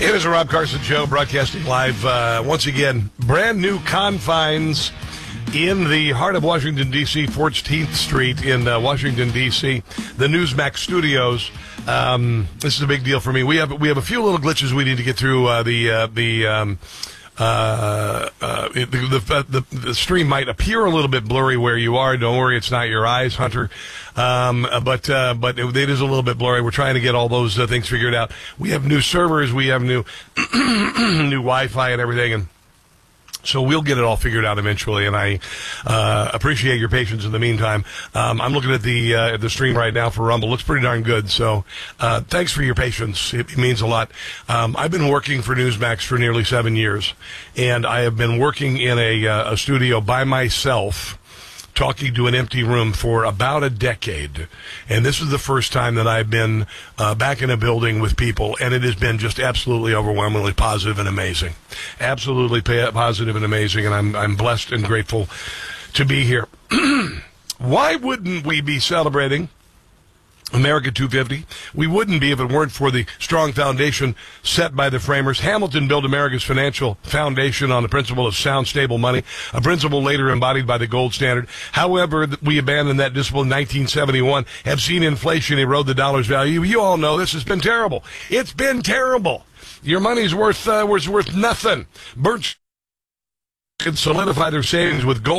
It is a Rob Carson Show, broadcasting live once again. Brand new confines in the heart of Washington, D.C., 14th Street in Washington, D.C., the Newsmax studios. This is a big deal for me. We have a few little glitches we need to get through. The stream might appear a little bit blurry where you are. Don't worry, it's not your eyes, Hunter. But it is a little bit blurry. We're trying to get all those things figured out. We have new servers. We have new new Wi-Fi and everything, and so we'll get it all figured out eventually, and I appreciate your patience in the meantime. I'm looking at the stream right now for Rumble. Looks pretty darn good, so thanks for your patience. It means a lot. I've been working for Newsmax for nearly 7 years, and I have been working in a studio by myself, talking to an empty room for about a decade. And this is the first time that I've been back in a building with people, and it has been just absolutely overwhelmingly positive and amazing. Absolutely positive and amazing, and I'm blessed and grateful to be here. Why wouldn't we be celebrating America 250? We wouldn't be if it weren't for the strong foundation set by the framers. Hamilton built America's financial foundation on the principle of sound, stable money, a principle later embodied by the gold standard. However, we abandoned that discipline in 1971, have seen inflation erode the dollar's value. You all know this has been terrible. It's been terrible. Your money's worth nothing. Birch could solidify their savings with gold.